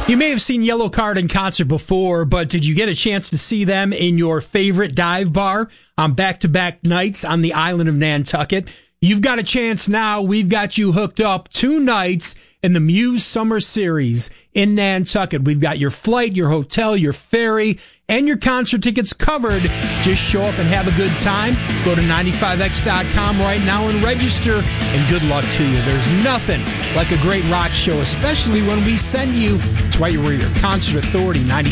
You may have seen Yellow Card in concert before, but did you get a chance to see them in your favorite dive bar on back-to-back nights on the island of Nantucket? You've got a chance now. We've got you hooked up 2 nights in the Muse Summer Series in Nantucket. We've got your flight, your hotel, your ferry, and your concert tickets covered. Just show up and have a good time. Go to 95x.com right now and register, and good luck to you. There's nothing like a great rock show, especially when we send you, that's why we're your concert authority, 95.